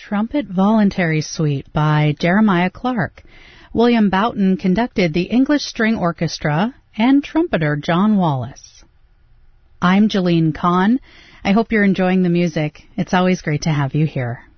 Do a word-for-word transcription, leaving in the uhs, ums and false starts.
Trumpet Voluntary Suite by Jeremiah Clark. William Boughton conducted the English String Orchestra and trumpeter John Wallace. I'm Jeline Kahn. I hope you're enjoying the music. It's always great to have you here.